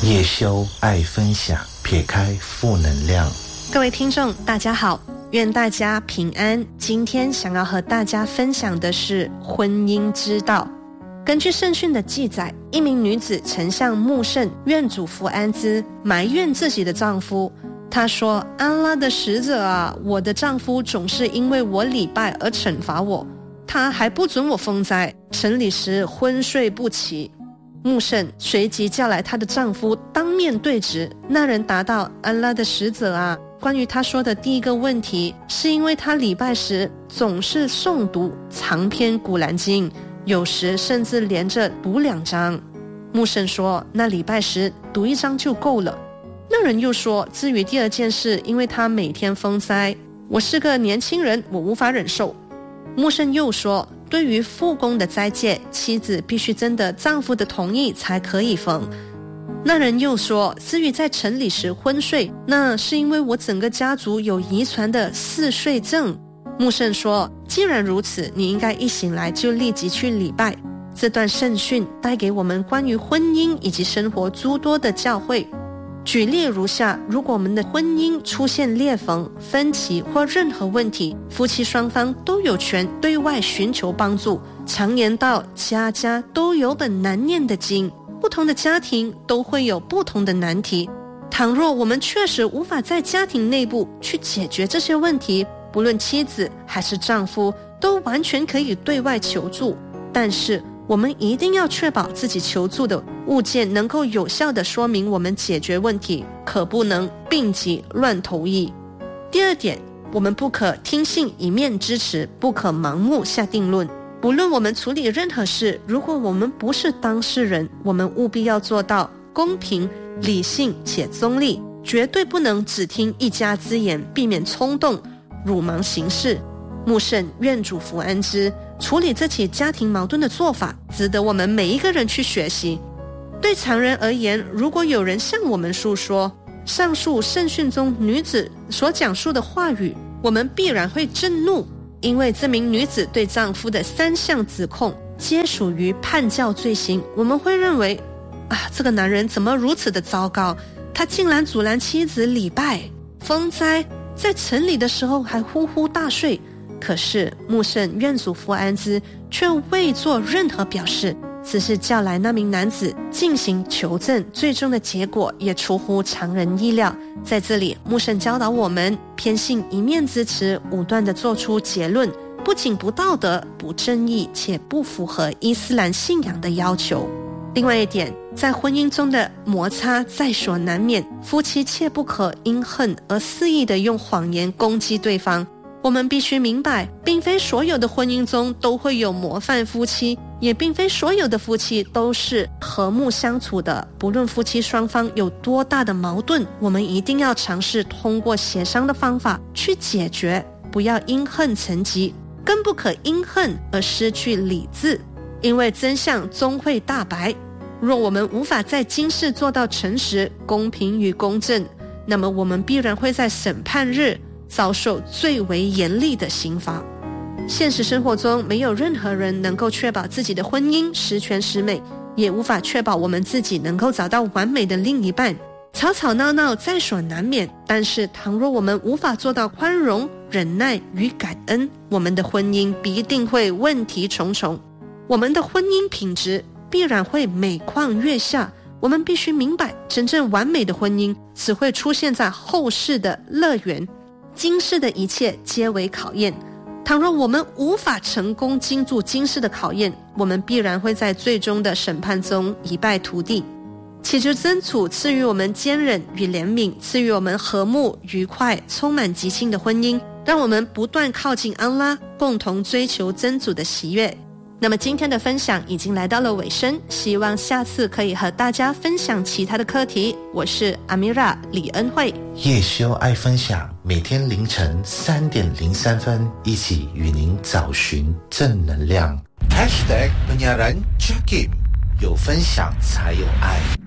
叶修爱分享，撇开负能量。 各位听众大家好，愿大家平安。今天想要和大家分享的是婚姻之道。根据圣训的记载，一名女子曾向穆圣愿主福安兹埋怨自己的丈夫。她说，安拉的使者啊，我的丈夫总是因为我礼拜而惩罚我，他还不准我封斋，晨礼时昏睡不起。穆圣随即叫来她的丈夫当面对质。那人答道，安拉的使者啊，关于他说的第一个问题，是因为他礼拜时总是诵读长篇古兰经，有时甚至连着读2章。穆圣说，那礼拜时读1章就够了。那人又说，至于第二件事，因为他每天封斋，我是个年轻人，我无法忍受。穆圣又说，对于父公的斋戒，妻子必须征得丈夫的同意才可以封。那人又说，至于在晨礼时昏睡，那是因为我整个家族有遗传的嗜睡症。穆圣说，既然如此，你应该一醒来就立即去礼拜。这段圣训带给我们关于婚姻以及生活诸多的教诲。举例如下，如果我们的婚姻出现裂缝、分歧或任何问题，夫妻双方都有权对外寻求帮助。常言道，家家都有本难念的经，不同的家庭都会有不同的难题。倘若我们确实无法在家庭内部去解决这些问题，不论妻子还是丈夫都完全可以对外求助，但是我们一定要确保自己求助的物件能够有效地说明我们解决问题，可不能病急乱投医。第二点，我们不可听信一面之词，不可盲目下定论。不论我们处理任何事，如果我们不是当事人，我们务必要做到公平、理性且中立，绝对不能只听一家之言，避免冲动、鲁莽行事。穆圣愿主福安之处理这起家庭矛盾的做法，值得我们每一个人去学习。对常人而言，如果有人向我们述说上述圣训中女子所讲述的话语，我们必然会震怒，因为这名女子对丈夫的3项指控皆属于叛教罪行。我们会认为，这个男人怎么如此的糟糕，他竟然阻拦妻子礼拜、封斋，在晨礼的时候还呼呼大睡。可是穆圣愿主福安之却未做任何表示，只是叫来那名男子进行求证，最终的结果也出乎常人意料。在这里，穆圣教导我们，偏信一面之词，武断地做出结论，不仅不道德、不正义，且不符合伊斯兰信仰的要求。另外一点，在婚姻中的摩擦在所难免，夫妻切不可因恨而肆意地用谎言攻击对方。我们必须明白，并非所有的婚姻中都会有模范夫妻，也并非所有的夫妻都是和睦相处的。不论夫妻双方有多大的矛盾，我们一定要尝试通过协商的方法去解决，不要因恨成疾，更不可因恨而失去理智，因为真相终会大白。若我们无法在今世做到诚实、公平与公正，那么我们必然会在审判日遭受最为严厉的刑罚。现实生活中，没有任何人能够确保自己的婚姻十全十美，也无法确保我们自己能够找到完美的另一半。吵吵闹闹在所难免，但是倘若我们无法做到宽容、忍耐与感恩，我们的婚姻必定会问题重重，我们的婚姻品质必然会每况愈下。我们必须明白，真正完美的婚姻只会出现在后世的乐园，今世的一切皆为考验。倘若我们无法成功经住今世的考验，我们必然会在最终的审判中一败涂地。祈求真主赐予我们坚忍与怜悯，赐予我们和睦、愉快、充满激情的婚姻，让我们不断靠近安拉，共同追求真主的喜悦。那么今天的分享已经来到了尾声，希望下次可以和大家分享其他的课题。我是阿米拉李恩惠， 叶修爱分享，每天凌晨3点03分，一起与您找寻正能量。#penyiaran Jakim， 有分享才有爱。